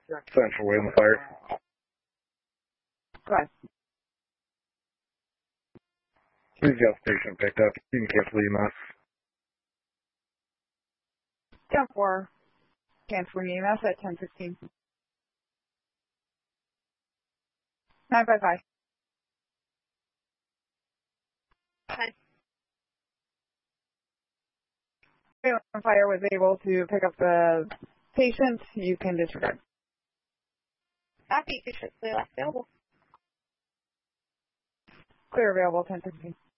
Central Wayland Fire. Go ahead. Please got the patient picked up. You can cancel EMS. 10-4. Canceling EMS at 10:15. 955. Hi. Wayland Fire was able to pick up the patient. You can disregard. Copy. Patient clear available. Clear available 10:15.